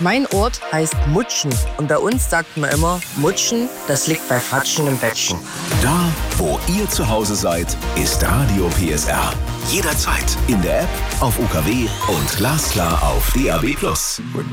Mein Ort heißt Mutschen und bei uns sagt man immer, Mutschen, das liegt bei Fatschen im Bettchen. Da, wo ihr zu Hause seid, ist Radio PSR. Jederzeit in der App, auf UKW und glasklar auf DAB+.